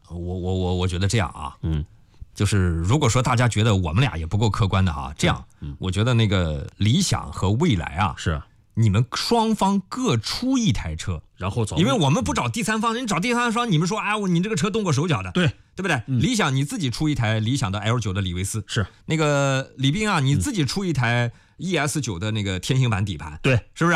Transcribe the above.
我觉得这样啊，就是如果说大家觉得我们俩也不够客观的哈，这样，我觉得那个理想和蔚来啊， 是你们双方各出一台车， 然后因为我们不找第三方，人找第三方，你们说，哎，你这个车动过手脚的， 对不对？理想你自己出一台理想的 L9的李维斯， 是那个李斌啊，你自己出一台 ES9的那个天行版底盘， 对， 是不是？